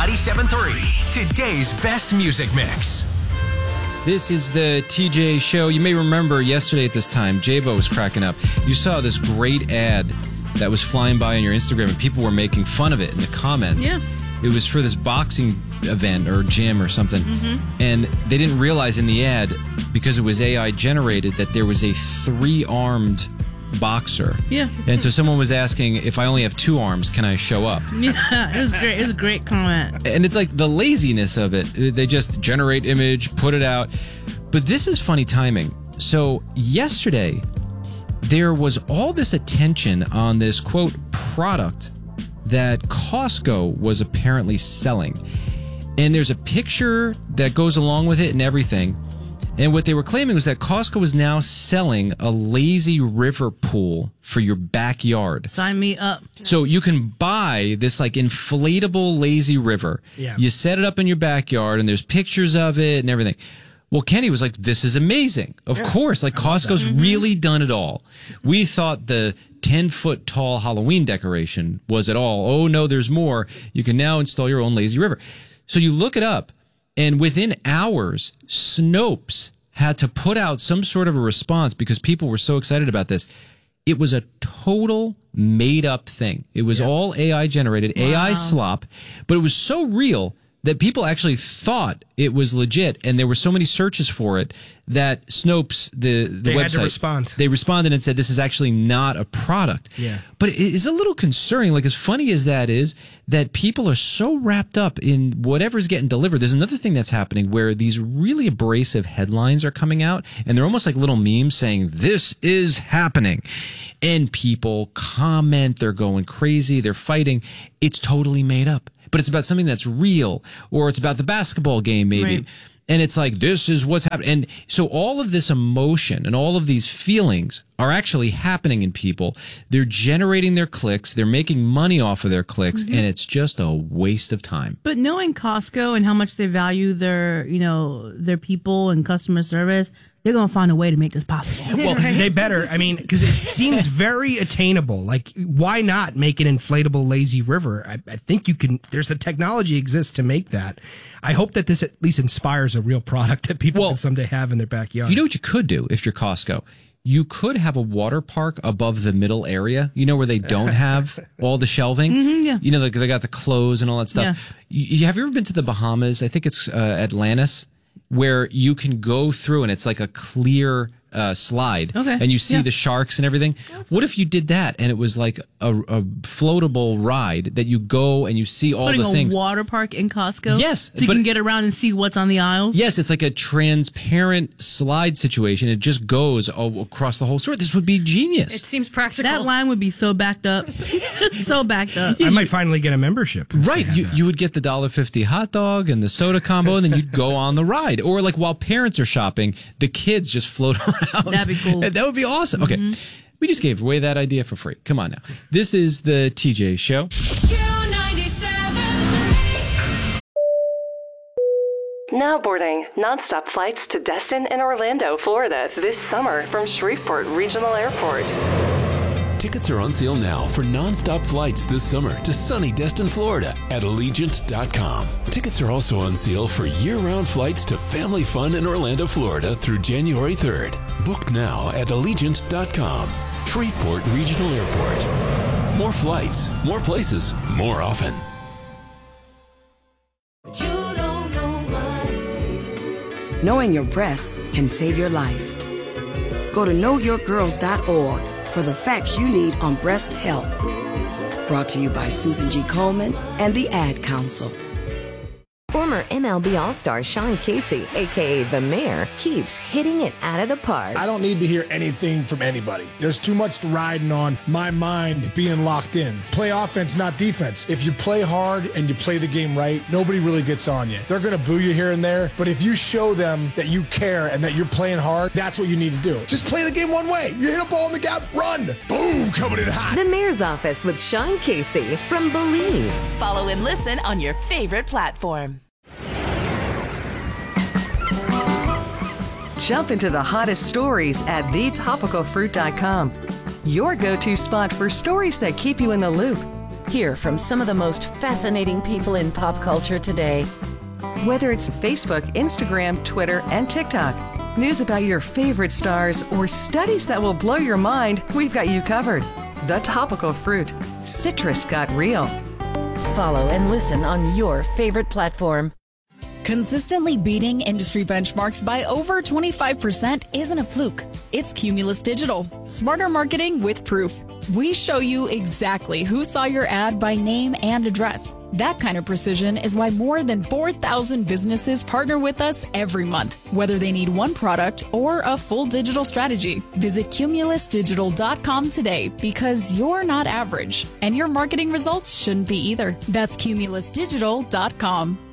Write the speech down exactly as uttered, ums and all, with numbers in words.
ninety-seven point three, today's best music mix. This is the T J Show. You may remember yesterday at this time, J-Bo was cracking up. You saw this great ad that was flying by on your Instagram, and people were making fun of it in the comments. Yeah. It was for this boxing event or gym or something. Mm-hmm. And they didn't realize in the ad, because it was A I generated, that there was a three-armed boxer. Yeah. And so someone was asking, if I only have two arms, can I show up? Yeah, it was great. It was a great comment. And it's like the laziness of it. They just generate image, put it out. But this is funny timing. So yesterday, there was all this attention on this, quote, product that Costco was apparently selling. And there's a picture that goes along with it and everything. And what they were claiming was that Costco is now selling a lazy river pool for your backyard. Sign me up. So you can buy this like inflatable lazy river. Yeah. You set it up in your backyard and there's pictures of it and everything. Well, Kenny was like, this is amazing. Of Yeah, course, like Costco's Mm-hmm. really done it all. We thought the ten foot tall Halloween decoration was it all. Oh no, there's more. You can now install your own lazy river. So you look it up. And within hours, Snopes had to put out some sort of a response because people were so excited about this. It was a total made-up thing. It was Yep. all A I generated, Wow. A I slop, but it was so real that people actually thought it was legit, and there were so many searches for it that Snopes, the, the They website, had to respond. they responded and said, this is actually not a product. Yeah. But it is a little concerning, like as funny as that is, that people are so wrapped up in whatever's getting delivered. There's another thing that's happening where these really abrasive headlines are coming out, and they're almost like little memes saying, this is happening. And people comment, they're going crazy, they're fighting. It's totally made up. But it's about something that's real, or it's about the basketball game, maybe. Right. And it's like, this is what's happening. And so all of this emotion and all of these feelings are actually happening in people. They're generating their clicks. They're making money off of their clicks. Mm-hmm. And it's just a waste of time. But knowing Costco and how much they value their, you know, their people and customer service, they're going to find a way to make this possible. Well, they better. I mean, because it seems very attainable. Like, why not make an inflatable lazy river? I, I think you can. There's the technology exists to make that. I hope that this at least inspires a real product that people Well, can someday have in their backyard. You know what you could do if you're Costco? You could have a water park above the middle area, you know, where they don't have all the shelving. Mm-hmm, yeah. You know, like they got the clothes and all that stuff. Yes. You, you- have you ever been to the Bahamas? I think it's uh, Atlantis, where you can go through and it's like a clear uh, slide. Okay. And you see Yeah. the sharks and everything. What if you did that and it was like a, a floatable ride that you go and you see all Putting the a things? water park in Costco? Yes, So you but- can get around and see what's on the aisles? Yes, it's like a transparent slide situation. It just goes all across the whole store. This would be genius. It seems practical. That line would be so backed up. so backed up. I might finally get a membership. Right. You, you would get the one dollar fifty hot dog and the soda combo, and then you'd go on the ride. Or like while parents are shopping, the kids just float around. That'd be cool. That would be awesome. Okay. We just gave away that idea for free. Come on now. This is the T J Show. Now boarding nonstop flights to Destin and Orlando, Florida this summer from Shreveport Regional Airport. Tickets are on sale now for nonstop flights this summer to sunny Destin, Florida at Allegiant dot com. Tickets are also on sale for year-round flights to family fun in Orlando, Florida through January third. Book now at Allegiant dot com. Shreveport Regional Airport. More flights, more places, more often. Knowing your breasts can save your life. Go to know your girls dot org for the facts you need on breast health. Brought to you by Susan G. Komen and the Ad Council. Former M L B All-Star Sean Casey, a k a. The Mayor, keeps hitting it out of the park. I don't need to hear anything from anybody. There's too much riding on my mind being locked in. Play offense, not defense. If you play hard and you play the game right, nobody really gets on you. They're going to boo you here and there, but if you show them that you care and that you're playing hard, that's what you need to do. Just play the game one way. You hit a ball in the gap, run. Boom, coming in hot. The Mayor's Office with Sean Casey from Believe. Follow and listen on your favorite platform. Jump into the hottest stories at the topical fruit dot com. Your go-to spot for stories that keep you in the loop. Hear from some of the most fascinating people in pop culture today. Whether it's Facebook, Instagram, Twitter, and TikTok, news about your favorite stars, or studies that will blow your mind, we've got you covered. The Topical Fruit. Citrus got real. Follow and listen on your favorite platform. Consistently beating industry benchmarks by over twenty-five percent isn't a fluke. It's Cumulus Digital. Smarter marketing with proof. We show you exactly who saw your ad by name and address. That kind of precision is why more than four thousand businesses partner with us every month, whether they need one product or a full digital strategy. Visit cumulus digital dot com today, because you're not average, and your marketing results shouldn't be either. That's cumulus digital dot com.